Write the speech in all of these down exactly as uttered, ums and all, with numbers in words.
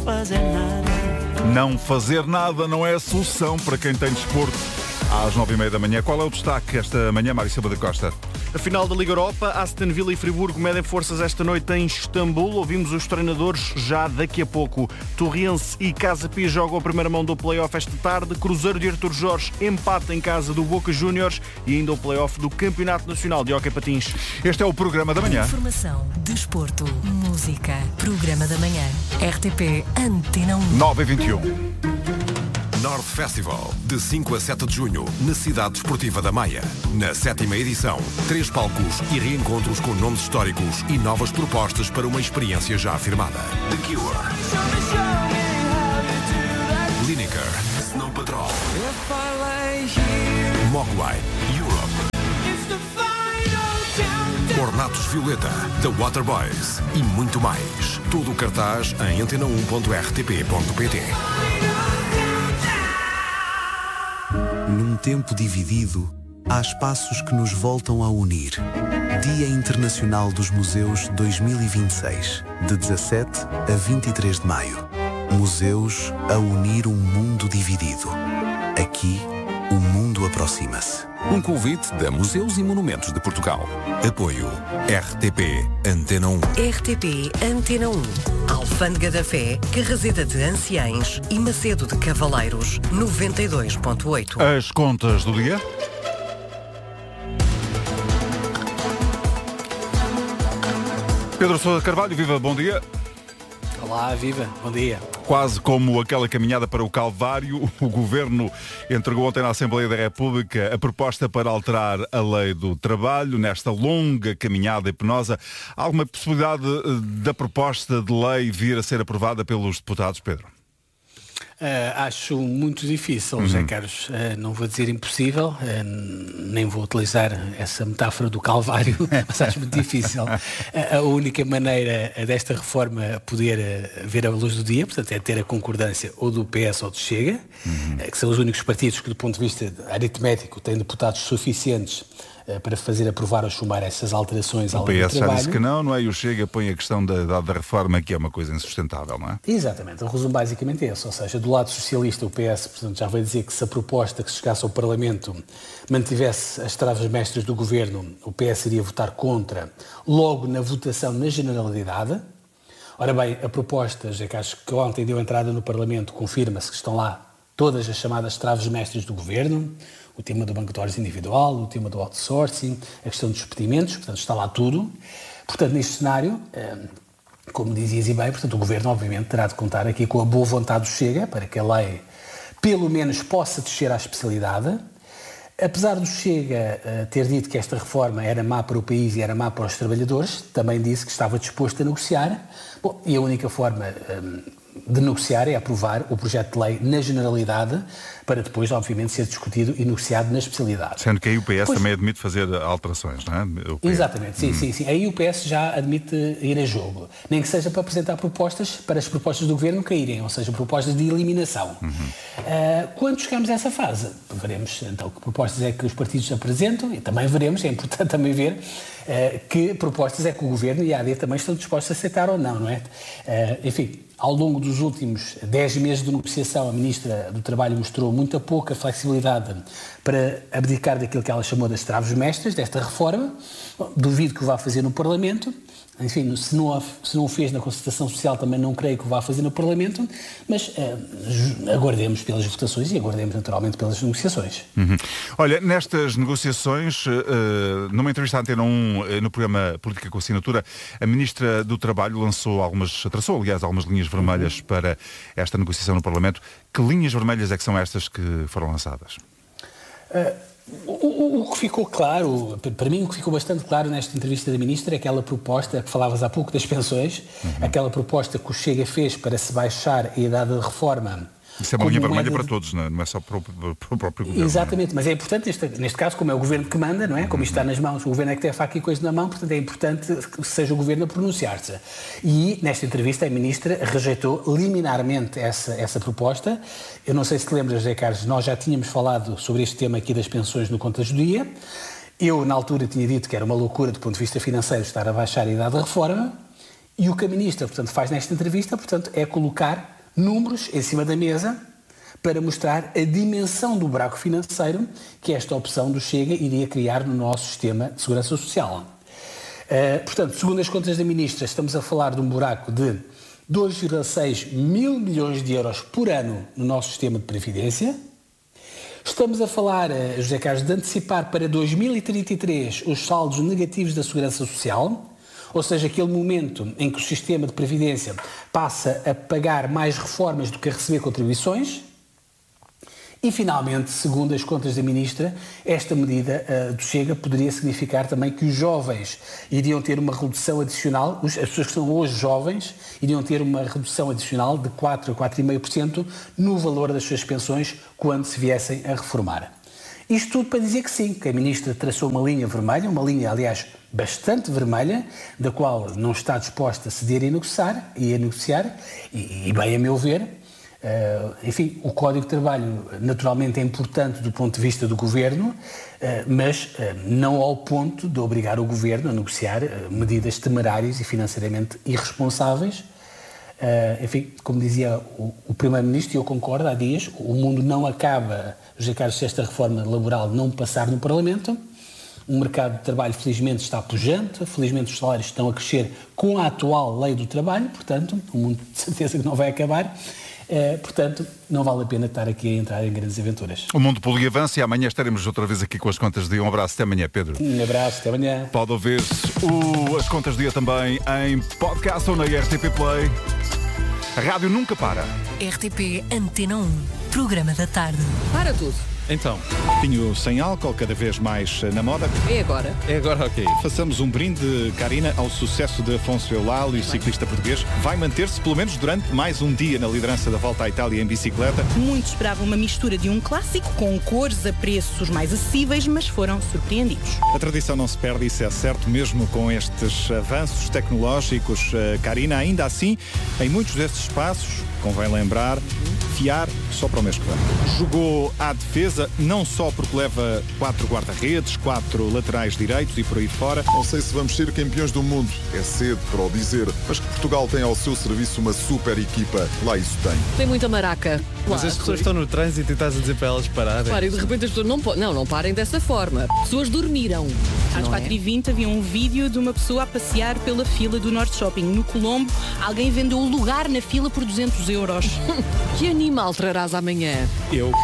fazer nada. Não fazer nada não é a solução para quem tem desporto. Às nove e meia da manhã, qual é o destaque esta manhã, Mário Silva da Costa? A final da Liga Europa, Aston Villa e Friburgo medem forças esta noite em Istambul. Ouvimos os treinadores já daqui a pouco. Torrense e Casa Pia jogam a primeira mão do play-off esta tarde. Cruzeiro de Artur Jorge empata em casa do Boca Juniors e ainda o play-off do Campeonato Nacional de Hóquei Patins. Este é o Programa da Manhã. Informação, desporto, música. Programa da Manhã. R T P Antena um. nove e vinte e um. North Festival, de cinco a sete de junho, na Cidade Desportiva da Maia. Na sétima edição, três palcos e reencontros com nomes históricos e novas propostas para uma experiência já afirmada. The Cure, Lineker, Snow Patrol, Mogwai, Europe, Ornatos Violeta, The Waterboys e muito mais. Todo o cartaz em antena um ponto r t p ponto p t. Num tempo dividido, há espaços que nos voltam a unir. Dia Internacional dos Museus dois mil e vinte e seis, de dezassete a vinte e três de maio. Museus a unir um mundo dividido. Aqui, o mundo aproxima-se. Um convite da Museus e Monumentos de Portugal. Apoio R T P Antena um. R T P Antena um. Alfândega da Fé, Carraseda de Anciães e Macedo de Cavaleiros, noventa e dois ponto oito. As contas do dia. Pedro Sousa Carvalho, viva, bom dia. Olá, viva, bom dia. Quase como aquela caminhada para o Calvário, o Governo entregou ontem na Assembleia da República a proposta para alterar a lei do trabalho. Nesta longa caminhada e penosa, há alguma possibilidade da proposta de lei vir a ser aprovada pelos deputados, Pedro? Uh, acho muito difícil, uhum. José Carlos. Uh, não vou dizer impossível, uh, nem vou utilizar essa metáfora do Calvário, mas acho muito difícil. Uh, a única maneira desta reforma poder uh, ver a luz do dia, portanto, é ter a concordância ou do P S ou do Chega, uhum. uh, que são os únicos partidos que, do ponto de vista aritmético, têm deputados suficientes para fazer aprovar ou chumar essas alterações ao lei do trabalho. O P S já disse que não, não é? E o Chega põe a questão da, da, da reforma, que é uma coisa insustentável, não é? Exatamente. O resumo basicamente é esse. Ou seja, do lado socialista, o P S, portanto, já veio dizer que se a proposta que chegasse ao Parlamento mantivesse as travas mestras do Governo, o P S iria votar contra, logo na votação na generalidade. Ora bem, a proposta, já que acho que ontem deu entrada no Parlamento, confirma-se que estão lá todas as chamadas travas mestras do Governo, o tema do banco de horas individual, o tema do outsourcing, a questão dos despedimentos, portanto está lá tudo. Portanto, neste cenário, como dizias e bem, portanto, o Governo obviamente terá de contar aqui com a boa vontade do Chega para que a lei pelo menos possa descer à especialidade. Apesar do Chega ter dito que esta reforma era má para o país e era má para os trabalhadores, também disse que estava disposto a negociar. Bom, e a única forma de negociar é aprovar o projeto de lei na generalidade, para depois, obviamente, ser discutido e negociado na especialidade. Sendo que aí o P S pois, também admite fazer alterações, não é? Exatamente, sim, hum. sim, sim. Aí o P S já admite ir a jogo. Nem que seja para apresentar propostas para as propostas do Governo caírem, ou seja, propostas de eliminação. Uhum. Uh, quando chegarmos a essa fase, veremos então que propostas é que os partidos apresentam e também veremos, é importante também ver uh, que propostas é que o Governo e a A D também estão dispostos a aceitar ou não, não é? Uh, enfim, ao longo dos últimos dez meses de negociação, a Ministra do Trabalho mostrou muita pouca flexibilidade para abdicar daquilo que ela chamou das traves mestras, desta reforma. Duvido que o vá fazer no Parlamento. Enfim, se não, se não o fez na concertação social, também não creio que o vá fazer no Parlamento, mas uh, aguardemos pelas votações e aguardemos naturalmente pelas negociações. Uhum. Olha, nestas negociações, uh, numa entrevista à Antena um, uh, no programa Política com Assinatura, a Ministra do Trabalho lançou algumas, traçou aliás algumas linhas vermelhas uhum. para esta negociação no Parlamento. Que linhas vermelhas é que são estas que foram lançadas? Uh... O, o, o que ficou claro, para mim o que ficou bastante claro nesta entrevista da Ministra é aquela proposta que falavas há pouco das pensões, uhum. aquela proposta que o Chega fez para se baixar a idade de reforma. Isso é uma linha vermelha para todos, não é, não é só para o, para o próprio Governo. Exatamente, mas é importante, neste, neste caso, como é o Governo que manda, não é? Como isto está nas mãos, o Governo é que tem a faca e coisa na mão, portanto é importante que seja o Governo a pronunciar-se. E, nesta entrevista, a Ministra rejeitou liminarmente essa, essa proposta. Eu não sei se te lembras, José Carlos, nós já tínhamos falado sobre este tema aqui das pensões no Contas do Dia. Eu, na altura, tinha dito que era uma loucura do ponto de vista financeiro estar a baixar a idade da reforma. E o que a Ministra, portanto, faz nesta entrevista, portanto, é colocar números em cima da mesa para mostrar a dimensão do buraco financeiro que esta opção do Chega iria criar no nosso sistema de segurança social. Uh, portanto, segundo as contas da Ministra, estamos a falar de um buraco de dois vírgula seis mil milhões de euros por ano no nosso sistema de previdência. Estamos a falar, uh, José Carlos, de antecipar para dois mil e trinta e três os saldos negativos da segurança social, ou seja, aquele momento em que o sistema de previdência passa a pagar mais reformas do que a receber contribuições. E, finalmente, segundo as contas da Ministra, esta medida uh, do Chega poderia significar também que os jovens iriam ter uma redução adicional, os, as pessoas que são hoje jovens, iriam ter uma redução adicional de quatro a quatro vírgula cinco por cento no valor das suas pensões quando se viessem a reformar. Isto tudo para dizer que sim, que a Ministra traçou uma linha vermelha, uma linha, aliás, bastante vermelha, da qual não está disposta a ceder e a negociar, e, a negociar, e, e bem a meu ver. Uh, enfim, o Código de Trabalho naturalmente é importante do ponto de vista do Governo, uh, mas uh, não ao ponto de obrigar o Governo a negociar uh, medidas temerárias e financeiramente irresponsáveis. Uh, enfim, como dizia o, o Primeiro-Ministro, e eu concordo há dias, o mundo não acaba, José Carlos, se esta reforma laboral não passar no Parlamento. O mercado de trabalho, felizmente, está pujante, felizmente os salários estão a crescer com a atual lei do trabalho, portanto, o mundo de certeza que não vai acabar. Uh, portanto, não vale a pena estar aqui a entrar em grandes aventuras. O Mundo Público avança e amanhã estaremos outra vez aqui com as contas de dia. Um abraço, até amanhã, Pedro. Um abraço, até amanhã. Pode ouvir o, as contas de dia também em podcast ou na R T P Play. A rádio nunca para. R T P Antena um, programa da tarde. Para tudo. Então, vinho sem álcool, cada vez mais na moda. É agora. É agora, ok. Façamos um brinde, Karina, ao sucesso de Afonso Eulálio, o ciclista português. Vai manter-se pelo menos durante mais um dia na liderança da Volta à Itália em bicicleta. Muitos esperavam uma mistura de um clássico com cores a preços mais acessíveis, mas foram surpreendidos. A tradição não se perde, isso é certo, mesmo com estes avanços tecnológicos. Karina, ainda assim, em muitos destes espaços, convém lembrar, fiar só para o mês que vem. Jogou à defesa, não só porque leva quatro guarda-redes, quatro laterais direitos e por aí fora. Não sei se vamos ser campeões do mundo, é cedo para o dizer, mas que Portugal tem ao seu serviço uma super equipa, lá isso tem. Tem muita maraca. Mas claro, as pessoas estão no trânsito e estás a dizer para elas pararem. Claro, e de repente as pessoas não, não, não parem dessa forma. As pessoas dormiram. Às quatro e vinte havia um vídeo de uma pessoa a passear pela fila do Norte Shopping. No Colombo, alguém vendeu o lugar na fila por duzentos euros. Que animal trarás amanhã? Eu.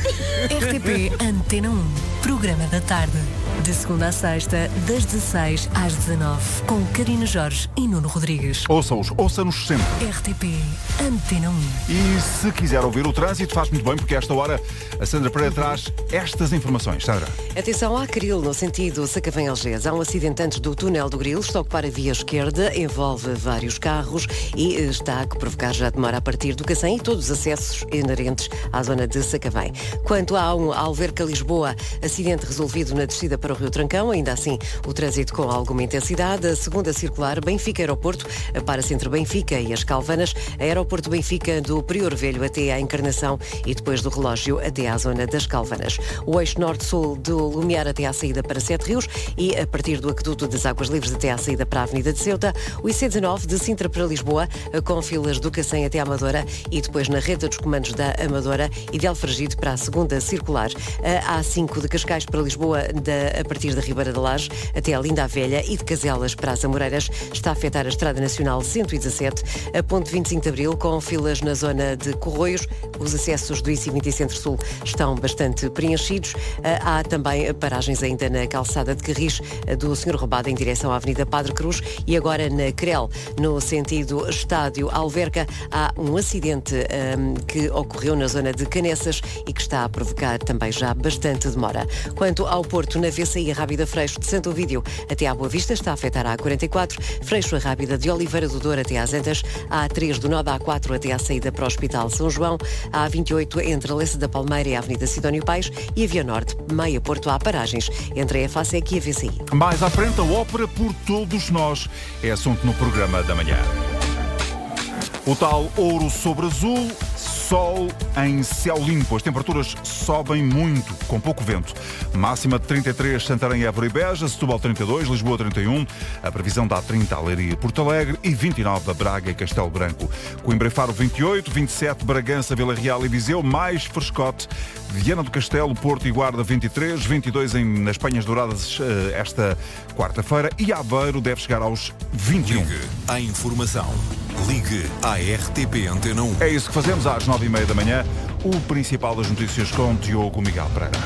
R T P Antena um, programa da tarde. De segunda a sexta, das dezasseis às dezanove, com Karina Jorge e Nuno Rodrigues. Ouça-os, ouça-nos sempre. R T P Antena um. E se quiser ouvir o trânsito, faz muito bem, porque a esta hora a Sandra Pereira traz estas informações. Sandra. Atenção à Cril, no sentido Sacavém-Algés. Há um acidente antes do túnel do Grilo, está a ocupar a via esquerda, envolve vários carros e está a provocar já demora a partir do Cacém e todos os acessos inerentes à zona de Sacavém. Quanto a um Alverca-Lisboa, acidente resolvido na descida para o Rio Trancão, ainda assim o trânsito com alguma intensidade. A segunda circular Benfica-Aeroporto, para-se entre Benfica e as Calvanas, Aeroporto Benfica do Prior Velho até à Encarnação e depois do Relógio até à zona das Calvanas. O eixo norte-sul do Lumiar até à saída para Sete Rios e a partir do Aqueduto das Águas Livres até à saída para a Avenida de Ceuta. O I C dezanove de Sintra para Lisboa, com filas do Cacém até à Amadora e depois na rede dos comandos da Amadora e de Alfragide para a segunda circular. A A cinco de Cascais para Lisboa, da, a partir da Ribeira da Laje até à Linda a Velha e de Caselas para as Amoreiras, está a afetar a Estrada Nacional cento e dezassete, a ponte vinte e cinco de Abril, com filas na zona de Corroios. Os acessos do I C vinte e Centro-Sul estão bastante preenchidos. Há também paragens ainda na calçada de Carris do Senhor Roubado em direção à Avenida Padre Cruz e agora na Crel, no sentido Estádio Alverca, há um acidente um, que ocorreu na zona de Canessas e que está a provocar também já bastante demora. Quanto ao Porto, na V C I, a Rábida Freixo de Santo Ovídio até à Boa Vista está a afetar a A quarenta e quatro, Freixo a Rábida de Oliveira do Douro até às Antas, a A três do Nó da A quatro até à saída para o Hospital São João, a A vinte e oito entre a Leça da Palmeira e a Avenida Sidónio Paes e a Via Norte, Meia Porto, há paragens entre a EFASEC e a V C I. Mais à frente, a ópera por todos nós é assunto no programa da manhã. O tal ouro sobre azul Sol em céu limpo. As temperaturas sobem muito, com pouco vento. Máxima de trinta e três, Santarém, Évora e Beja, Setúbal trinta e dois, Lisboa trinta e um, a previsão dá trinta a Leiria e Porto Alegre e vinte e nove a Braga e Castelo Branco. Coimbra e Faro vinte e oito, vinte e sete Bragança, Vila Real e Viseu, mais frescote. Viana do Castelo, Porto e Guarda vinte e três, vinte e dois em, nas Penhas Douradas esta quarta-feira e Aveiro deve chegar aos vinte e um. Ligue à informação. Ligue à R T P Antena um. É isso que fazemos às nove e meia da manhã. O principal das notícias com Diogo Miguel Pereira.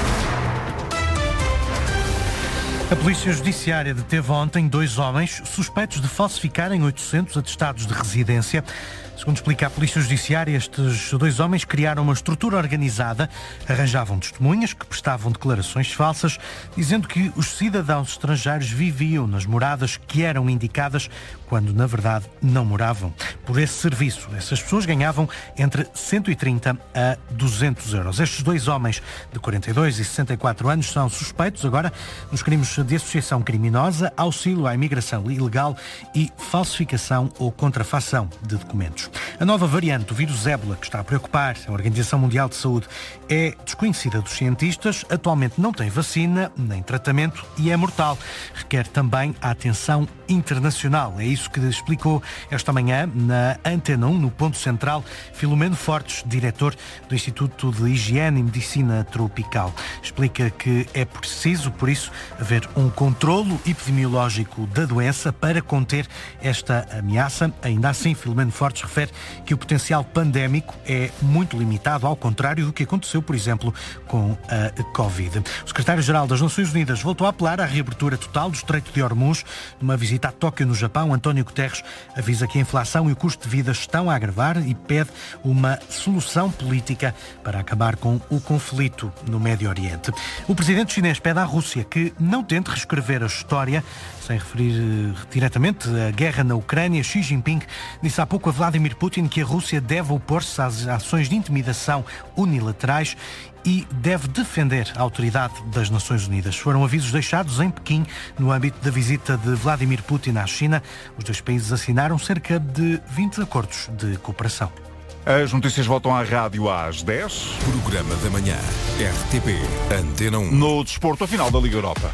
A Polícia Judiciária deteve ontem dois homens suspeitos de falsificarem oitocentos atestados de residência. Segundo explica a Polícia Judiciária, estes dois homens criaram uma estrutura organizada, arranjavam testemunhas que prestavam declarações falsas, dizendo que os cidadãos estrangeiros viviam nas moradas que eram indicadas, quando na verdade não moravam. Por esse serviço, essas pessoas ganhavam entre cento e trinta a duzentos euros. Estes dois homens de quarenta e dois e sessenta e quatro anos são suspeitos agora nos crimes de associação criminosa, auxílio à imigração ilegal e falsificação ou contrafação de documentos. A nova variante do vírus ébola, que está a preocupar a Organização Mundial de Saúde, é desconhecida dos cientistas, atualmente não tem vacina nem tratamento e é mortal. Requer também a atenção internacional. É isso que explicou esta manhã na Antena um, no Ponto Central, Filomeno Fortes, diretor do Instituto de Higiene e Medicina Tropical. Explica que é preciso, por isso, haver um controlo epidemiológico da doença para conter esta ameaça. Ainda assim, Filomeno Fortes refere que o potencial pandémico é muito limitado, ao contrário do que aconteceu, por exemplo, com a Covid. O secretário-geral das Nações Unidas voltou a apelar à reabertura total do Estreito de Hormuz. Numa visita a Tóquio, no Japão, António Guterres avisa que a inflação e o custo de vida estão a agravar e pede uma solução política para acabar com o conflito no Médio Oriente. O presidente chinês pede à Rússia que não tente reescrever a história, sem referir uh, diretamente a guerra na Ucrânia. Xi Jinping disse há pouco a Vladimir Putin que a Rússia deve opor-se às ações de intimidação unilaterais e deve defender a autoridade das Nações Unidas. Foram avisos deixados em Pequim no âmbito da visita de Vladimir Putin à China. Os dois países assinaram cerca de vinte acordos de cooperação. As notícias voltam à rádio às dez. Programa da manhã. R T P Antena um. No desporto, a final da Liga Europa.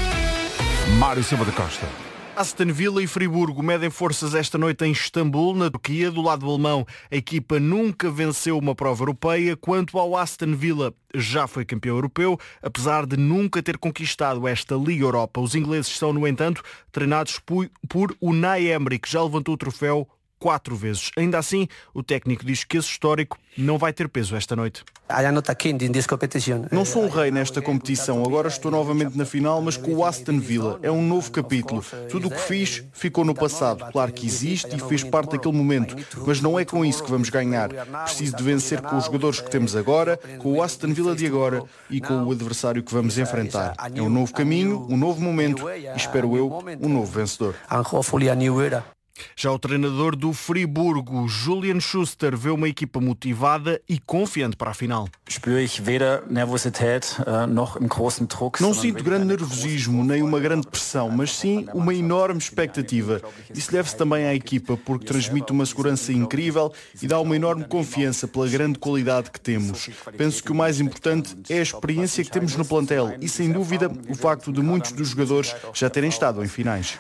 Mário Silva da Costa. Aston Villa e Friburgo medem forças esta noite em Istambul, na Turquia. Do lado alemão, a equipa nunca venceu uma prova europeia. Quanto ao Aston Villa, já foi campeão europeu, apesar de nunca ter conquistado esta Liga Europa. Os ingleses são, no entanto, treinados por Unai Emery, que já levantou o troféu quatro vezes. Ainda assim, o técnico diz que esse histórico não vai ter peso esta noite. Não sou um rei nesta competição, agora estou novamente na final, mas com o Aston Villa. É um novo capítulo. Tudo o que fiz ficou no passado. Claro que existe e fez parte daquele momento, mas não é com isso que vamos ganhar. Preciso de vencer com os jogadores que temos agora, com o Aston Villa de agora e com o adversário que vamos enfrentar. É um novo caminho, um novo momento e, espero eu, um novo vencedor. Já o treinador do Friburgo, Julian Schuster, vê uma equipa motivada e confiante para a final. Não sinto grande nervosismo nem uma grande pressão, mas sim uma enorme expectativa. Isso deve-se também à equipa, porque transmite uma segurança incrível e dá uma enorme confiança pela grande qualidade que temos. Penso que o mais importante é a experiência que temos no plantel e, sem dúvida, o facto de muitos dos jogadores já terem estado em finais.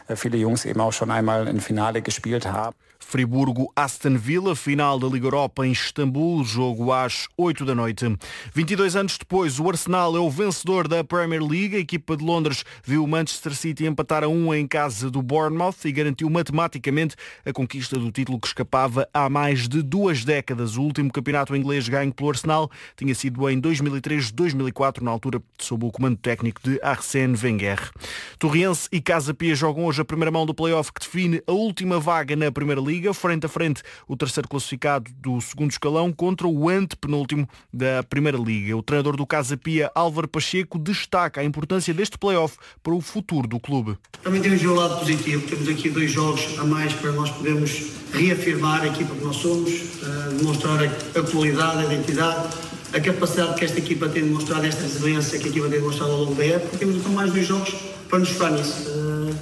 Friburgo-Aston Villa, final da Liga Europa em Istambul, jogo às oito da noite. vinte e dois anos depois, o Arsenal é o vencedor da Premier League. A equipa de Londres viu o Manchester City empatar a um em casa do Bournemouth e garantiu matematicamente a conquista do título que escapava há mais de duas décadas. O último campeonato inglês ganho pelo Arsenal tinha sido em dois mil e três dois mil e quatro, na altura sob o comando técnico de Arsène Wenger. Torriense e Casa Pia jogam hoje a primeira mão do play-off que define a última vaga na Primeira Liga. Frente a frente, o terceiro classificado do segundo escalão contra o antepenúltimo da Primeira Liga. O treinador do Casa Pia, Álvaro Pacheco, destaca a importância deste play-off para o futuro do clube. Também temos o lado positivo. Temos aqui dois jogos a mais para nós podermos reafirmar a equipa que nós somos, demonstrar a qualidade, a identidade, a capacidade que esta equipa tem demonstrado, esta resiliência que a equipa tem demonstrado ao longo da época. Temos então mais dois jogos para nos focar nisso.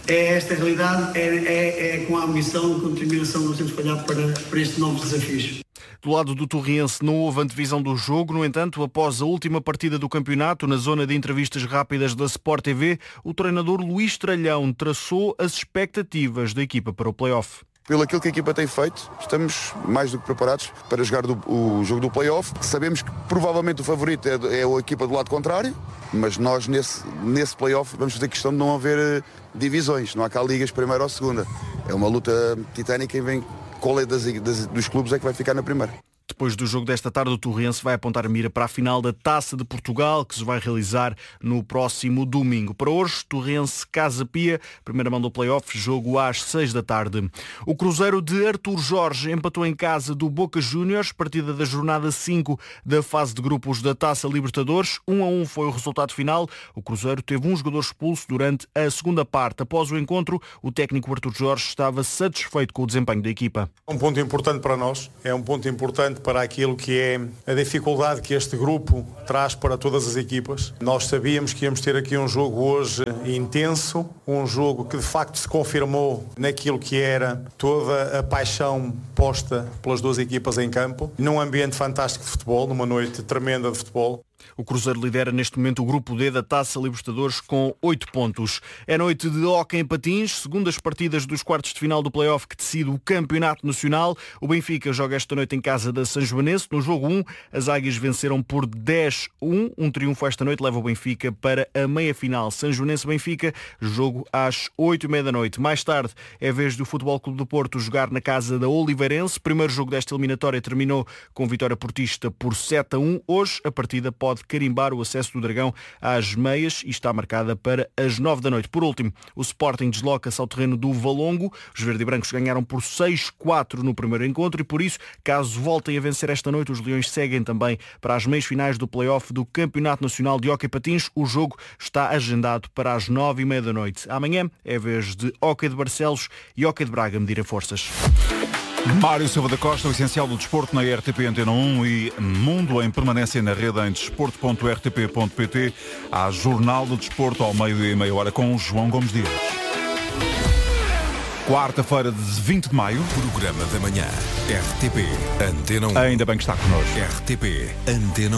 É esta a realidade, é, é, é com a ambição e com a determinação que nós temos que olhar para, para estes novos desafios. Do lado do Torriense não houve antevisão do jogo, no entanto, após a última partida do campeonato, na zona de entrevistas rápidas da Sport T V, o treinador Luís Tralhão traçou as expectativas da equipa para o play-off. Pelo aquilo que a equipa tem feito, estamos mais do que preparados para jogar do, o jogo do play-off. Sabemos que provavelmente o favorito é, é a equipa do lado contrário, mas nós nesse, nesse play-off vamos fazer questão de não haver divisões, não há cá ligas primeira ou segunda. É uma luta titânica e vem qual é das, das, dos clubes é que vai ficar na primeira. Depois do jogo desta tarde, o Torrense vai apontar a mira para a final da Taça de Portugal, que se vai realizar no próximo domingo. Para hoje, Torrense Casa Pia, primeira mão do play-off, jogo às seis da tarde. O Cruzeiro de Artur Jorge empatou em casa do Boca Juniors, partida da jornada cinco da fase de grupos da Taça Libertadores. um a um foi o resultado final. O Cruzeiro teve um jogador expulso durante a segunda parte. Após o encontro, o técnico Artur Jorge estava satisfeito com o desempenho da equipa. Um ponto importante para nós, é um ponto importante para aquilo que é a dificuldade que este grupo traz para todas as equipas. Nós sabíamos que íamos ter aqui um jogo hoje intenso, um jogo que de facto se confirmou naquilo que era toda a paixão posta pelas duas equipas em campo, num ambiente fantástico de futebol, numa noite tremenda de futebol. O Cruzeiro lidera neste momento o grupo D da Taça Libertadores com oito pontos. É noite de hóquei em patins, segundas partidas dos quartos de final do play-off que decide o Campeonato Nacional. O Benfica joga esta noite em casa da Sanjoanense. No jogo um, as Águias venceram por dez a um. Um triunfo esta noite leva o Benfica para a meia-final. Sanjoanense-Benfica, jogo às oito e meia da noite. Mais tarde é vez do Futebol Clube do Porto jogar na casa da Oliveirense. Primeiro jogo desta eliminatória terminou com vitória portista por sete a um. Hoje a partida pode pode carimbar o acesso do Dragão às meias e está marcada para as nove da noite. Por último, o Sporting desloca-se ao terreno do Valongo. Os verde e brancos ganharam por seis a quatro no primeiro encontro e por isso, caso voltem a vencer esta noite, os Leões seguem também para as meias finais do play-off do Campeonato Nacional de Hóquei Patins. O jogo está agendado para as nove e meia da noite. Amanhã é a vez de Hóquei de Barcelos e Hóquei de Braga medirem forças. Mário Silva da Costa, o essencial do desporto na R T P Antena um e Mundo em permanência na rede em desporto ponto r t p ponto p t. Há Jornal do Desporto ao meio-dia e meia hora com João Gomes Dias. Quarta-feira de vinte de maio. Programa da manhã. R T P Antena um. Ainda bem que está connosco. R T P Antena um.